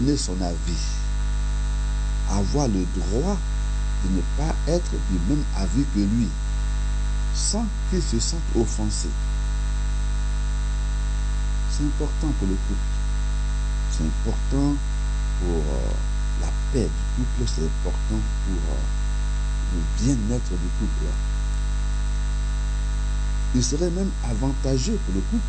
donner son avis, avoir le droit de ne pas être du même avis que lui, sans qu'il se sente offensé. C'est important pour le couple. C'est important pour la paix du couple. C'est important pour le bien-être du couple. Il serait même avantageux pour le couple